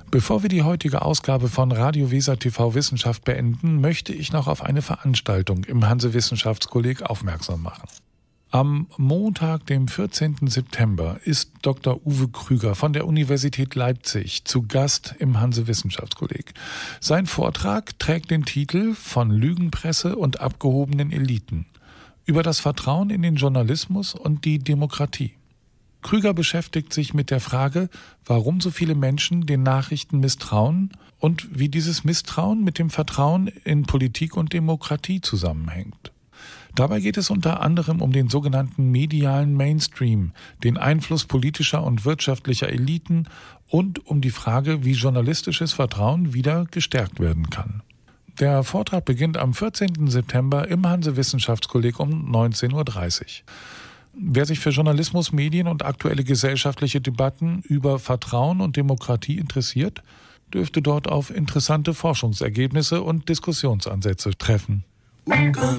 Bevor wir die heutige Ausgabe von Radio Weser TV Wissenschaft beenden, möchte ich noch auf eine Veranstaltung im Hanse-Wissenschaftskolleg aufmerksam machen. Am Montag, dem 14. September, ist Dr. Uwe Krüger von der Universität Leipzig zu Gast im Hanse-Wissenschaftskolleg. Sein Vortrag trägt den Titel »Von Lügenpresse und abgehobenen Eliten« über das Vertrauen in den Journalismus und die Demokratie. Krüger beschäftigt sich mit der Frage, warum so viele Menschen den Nachrichten misstrauen und wie dieses Misstrauen mit dem Vertrauen in Politik und Demokratie zusammenhängt. Dabei geht es unter anderem um den sogenannten medialen Mainstream, den Einfluss politischer und wirtschaftlicher Eliten und um die Frage, wie journalistisches Vertrauen wieder gestärkt werden kann. Der Vortrag beginnt am 14. September im Hanse-Wissenschaftskolleg um 19:30 Uhr. Wer sich für Journalismus, Medien und aktuelle gesellschaftliche Debatten über Vertrauen und Demokratie interessiert, dürfte dort auf interessante Forschungsergebnisse und Diskussionsansätze treffen.